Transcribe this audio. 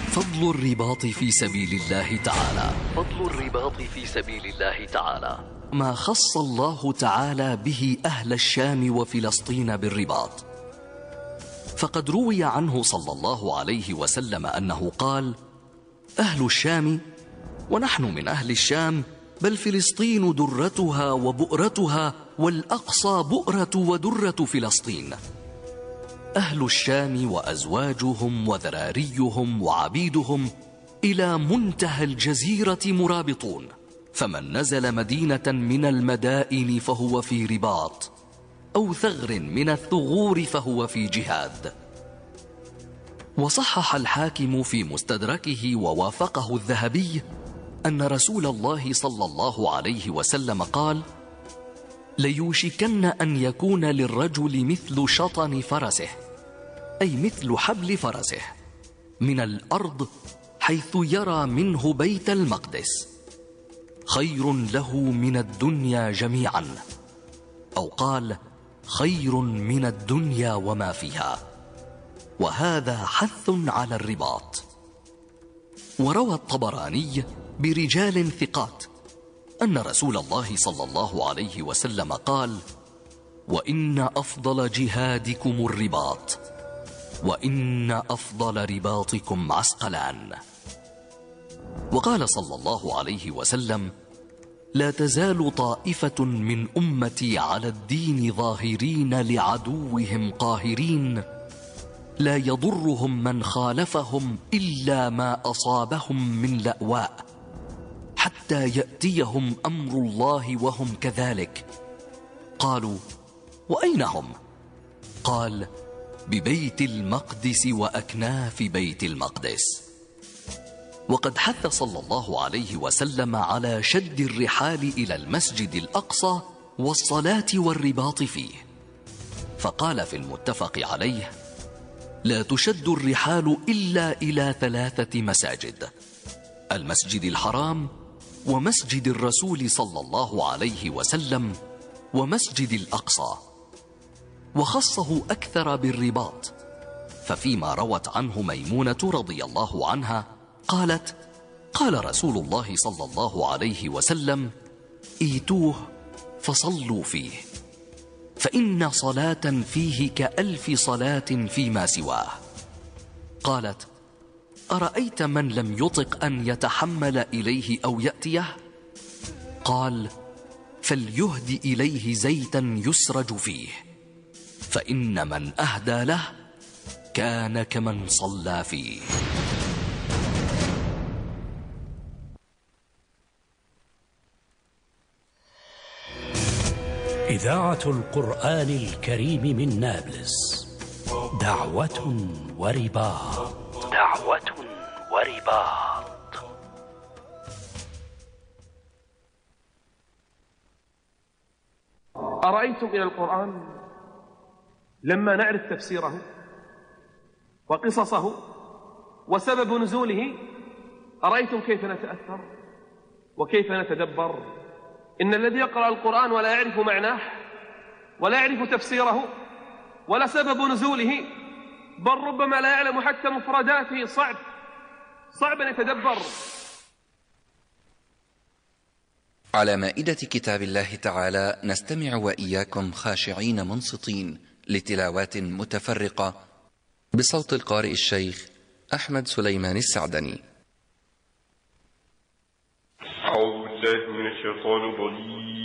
فضل الرباط في سبيل الله تعالى. فضل الرباط في سبيل الله تعالى. ما خص الله تعالى به أهل الشام وفلسطين بالرباط. فقد روي عنه صلى الله عليه وسلم أنه قال: أهل الشام، ونحن من أهل الشام، بل فلسطين درتها وبؤرتها، والأقصى بؤرة ودرة فلسطين. أهل الشام وأزواجهم وذراريهم وعبيدهم إلى منتهى الجزيرة مرابطون، فمن نزل مدينة من المدائن فهو في رباط، أو ثغر من الثغور فهو في جهاد. وصحح الحاكم في مستدركه ووافقه الذهبي أن رسول الله صلى الله عليه وسلم قال: ليوشكن أن يكون للرجل مثل شطن فرسه، أي مثل حبل فرسه، من الأرض حيث يرى منه بيت المقدس، خير له من الدنيا جميعا، أو قال: خير من الدنيا وما فيها. وهذا حث على الرباط. وروى الطبراني برجال ثقات أن رسول الله صلى الله عليه وسلم قال: وإن أفضل جهادكم الرباط، وإن أفضل رباطكم عسقلان. وقال صلى الله عليه وسلم: لا تزال طائفة من أمتي على الدين ظاهرين لعدوهم قاهرين، لا يضرهم من خالفهم إلا ما أصابهم من لأواء، حتى يأتيهم أمر الله وهم كذلك. قالوا: وأين هم؟ قال: ببيت المقدس وأكناف بيت المقدس. وقد حث صلى الله عليه وسلم على شد الرحال إلى المسجد الأقصى والصلاة والرباط فيه، فقال في المتفق عليه: لا تشد الرحال إلا إلى 3 مساجد: المسجد الحرام، ومسجد الرسول صلى الله عليه وسلم، ومسجد الأقصى. وخصه أكثر بالرباط، ففيما روت عنه ميمونة رضي الله عنها قالت: قال رسول الله صلى الله عليه وسلم: ايتوه فصلوا فيه، فإن صلاة فيه ك1000 صلاة فيما سواه. قالت: أرأيت من لم يطق أن يتحمل إليه أو يأتيه؟ قال: فليهد إليه زيتا يسرج فيه، فإن من أهدى له كان كمن صلى فيه. إذاعة القرآن الكريم من نابلس، دعوة ورباط. دعوة ورباط. أرأيتم إلى القرآن لما نعرف تفسيره وقصصه وسبب نزوله، أرأيتم كيف نتأثر وكيف نتدبر؟ إن الذي يقرأ القرآن ولا يعرف معناه ولا يعرف تفسيره ولا سبب نزوله، بل ربما لا يعلم حتى مفرداته، صعب أن يتدبر. على مائدة كتاب الله تعالى نستمع وإياكم خاشعين منصتين لتلاوات متفرقة بصوت القارئ الشيخ أحمد سليمان السعدني. أعوذ بالله من الشيطان الرجيم.